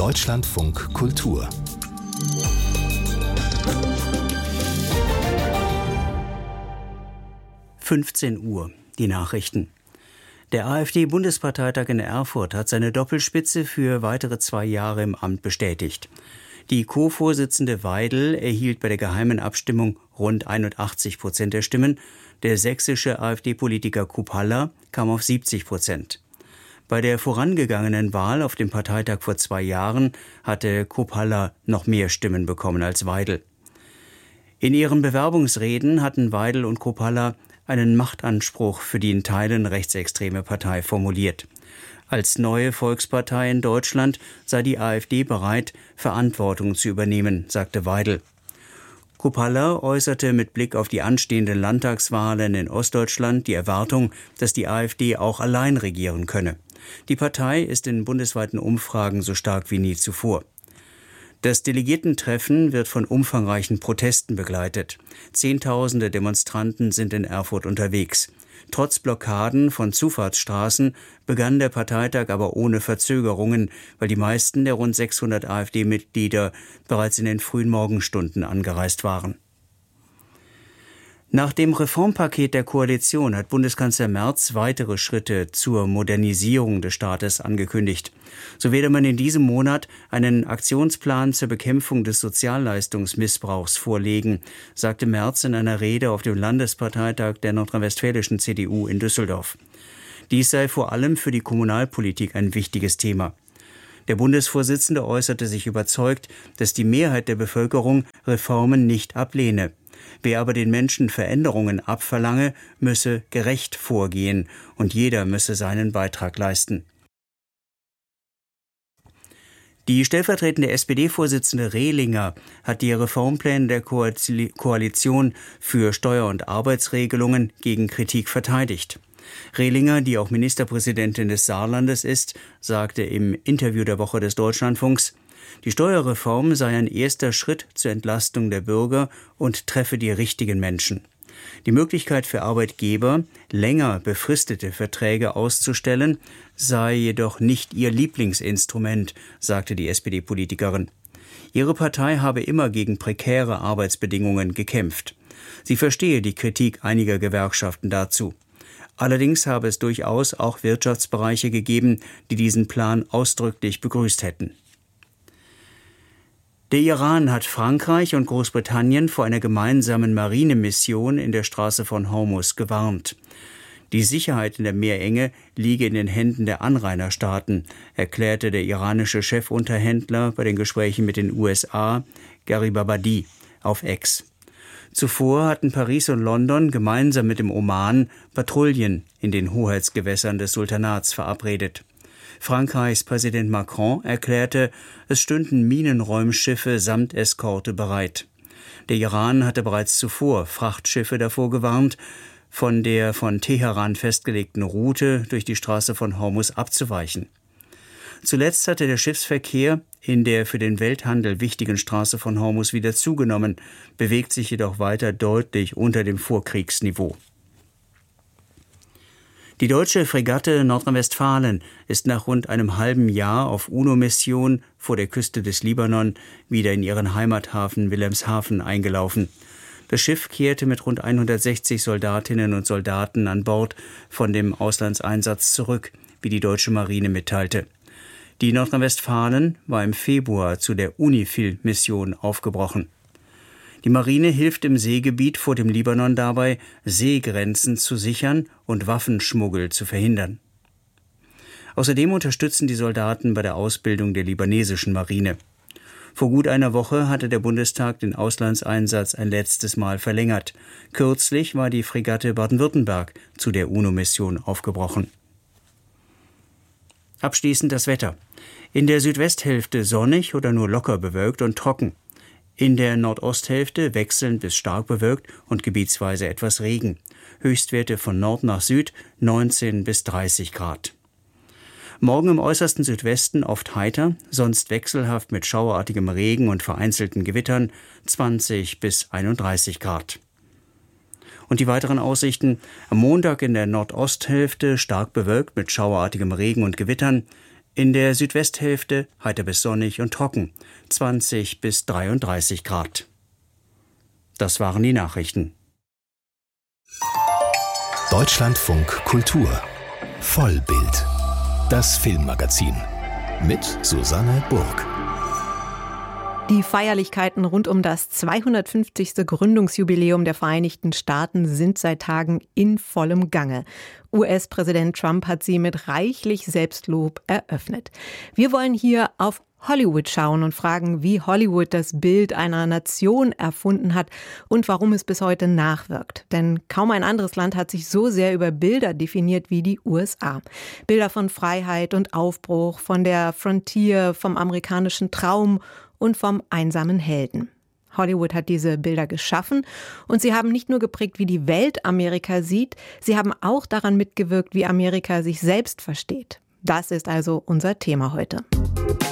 Deutschlandfunk Kultur 15 Uhr, die Nachrichten. Der AfD-Bundesparteitag in Erfurt hat seine Doppelspitze für weitere 2 Jahre im Amt bestätigt. Die Co-Vorsitzende Weidel erhielt bei der geheimen Abstimmung rund 81% der Stimmen. Der sächsische AfD-Politiker Kupala kam auf 70%. Bei der vorangegangenen Wahl auf dem Parteitag vor 2 Jahren hatte Kupala noch mehr Stimmen bekommen als Weidel. In ihren Bewerbungsreden hatten Weidel und Kupala einen Machtanspruch für die in Teilen rechtsextreme Partei formuliert. Als neue Volkspartei in Deutschland sei die AfD bereit, Verantwortung zu übernehmen, sagte Weidel. Kupala äußerte mit Blick auf die anstehenden Landtagswahlen in Ostdeutschland die Erwartung, dass die AfD auch allein regieren könne. Die Partei ist in bundesweiten Umfragen so stark wie nie zuvor. Das Delegiertentreffen wird von umfangreichen Protesten begleitet. Zehntausende Demonstranten sind in Erfurt unterwegs. Trotz Blockaden von Zufahrtsstraßen begann der Parteitag aber ohne Verzögerungen, weil die meisten der rund 600 AfD-Mitglieder bereits in den frühen Morgenstunden angereist waren. Nach dem Reformpaket der Koalition hat Bundeskanzler Merz weitere Schritte zur Modernisierung des Staates angekündigt. So werde man in diesem Monat einen Aktionsplan zur Bekämpfung des Sozialleistungsmissbrauchs vorlegen, sagte Merz in einer Rede auf dem Landesparteitag der nordrhein-westfälischen CDU in Düsseldorf. Dies sei vor allem für die Kommunalpolitik ein wichtiges Thema. Der Bundesvorsitzende äußerte sich überzeugt, dass die Mehrheit der Bevölkerung Reformen nicht ablehne. Wer aber den Menschen Veränderungen abverlange, müsse gerecht vorgehen und jeder müsse seinen Beitrag leisten. Die stellvertretende SPD-Vorsitzende Rehlinger hat die Reformpläne der Koalition für Steuer- und Arbeitsregelungen gegen Kritik verteidigt. Rehlinger, die auch Ministerpräsidentin des Saarlandes ist, sagte im Interview der Woche des Deutschlandfunks, die Steuerreform sei ein erster Schritt zur Entlastung der Bürger und treffe die richtigen Menschen. Die Möglichkeit für Arbeitgeber, länger befristete Verträge auszustellen, sei jedoch nicht ihr Lieblingsinstrument, sagte die SPD-Politikerin. Ihre Partei habe immer gegen prekäre Arbeitsbedingungen gekämpft. Sie verstehe die Kritik einiger Gewerkschaften dazu. Allerdings habe es durchaus auch Wirtschaftsbereiche gegeben, die diesen Plan ausdrücklich begrüßt hätten. Der Iran hat Frankreich und Großbritannien vor einer gemeinsamen Marinemission in der Straße von Hormuz gewarnt. Die Sicherheit in der Meerenge liege in den Händen der Anrainerstaaten, erklärte der iranische Chefunterhändler bei den Gesprächen mit den USA, Gharibabadi, auf X. Zuvor hatten Paris und London gemeinsam mit dem Oman Patrouillen in den Hoheitsgewässern des Sultanats verabredet. Frankreichs Präsident Macron erklärte, es stünden Minenräumschiffe samt Eskorte bereit. Der Iran hatte bereits zuvor Frachtschiffe davor gewarnt, von der von Teheran festgelegten Route durch die Straße von Hormuz abzuweichen. Zuletzt hatte der Schiffsverkehr in der für den Welthandel wichtigen Straße von Hormuz wieder zugenommen, bewegt sich jedoch weiter deutlich unter dem Vorkriegsniveau. Die deutsche Fregatte Nordrhein-Westfalen ist nach rund einem halben Jahr auf UNO-Mission vor der Küste des Libanon wieder in ihren Heimathafen Wilhelmshaven eingelaufen. Das Schiff kehrte mit rund 160 Soldatinnen und Soldaten an Bord von dem Auslandseinsatz zurück, wie die deutsche Marine mitteilte. Die Nordrhein-Westfalen war im Februar zu der UNIFIL-Mission aufgebrochen. Die Marine hilft im Seegebiet vor dem Libanon dabei, Seegrenzen zu sichern und Waffenschmuggel zu verhindern. Außerdem unterstützen die Soldaten bei der Ausbildung der libanesischen Marine. Vor gut einer Woche hatte der Bundestag den Auslandseinsatz ein letztes Mal verlängert. Kürzlich war die Fregatte Baden-Württemberg zu der UNO-Mission aufgebrochen. Abschließend das Wetter. In der Südwesthälfte sonnig oder nur locker bewölkt und trocken. In der Nordosthälfte wechselnd bis stark bewölkt und gebietsweise etwas Regen. Höchstwerte von Nord nach Süd 19 bis 30 Grad. Morgen im äußersten Südwesten oft heiter, sonst wechselhaft mit schauerartigem Regen und vereinzelten Gewittern 20 bis 31 Grad. Und die weiteren Aussichten: am Montag in der Nordosthälfte stark bewölkt mit schauerartigem Regen und Gewittern, In der Südwesthälfte heiter bis sonnig und trocken, 20 bis 33 Grad. Das waren die Nachrichten. Deutschlandfunk Kultur. Vollbild. Das Filmmagazin. Mit Susanne Burg. Die Feierlichkeiten rund um das 250. Gründungsjubiläum der Vereinigten Staaten sind seit Tagen in vollem Gange. US-Präsident Trump hat sie mit reichlich Selbstlob eröffnet. Wir wollen hier auf Hollywood schauen und fragen, wie Hollywood das Bild einer Nation erfunden hat und warum es bis heute nachwirkt. Denn kaum ein anderes Land hat sich so sehr über Bilder definiert wie die USA. Bilder von Freiheit und Aufbruch, von der Frontier, vom amerikanischen Traum und vom einsamen Helden. Hollywood hat diese Bilder geschaffen und sie haben nicht nur geprägt, wie die Welt Amerika sieht, sie haben auch daran mitgewirkt, wie Amerika sich selbst versteht. Das ist also unser Thema heute.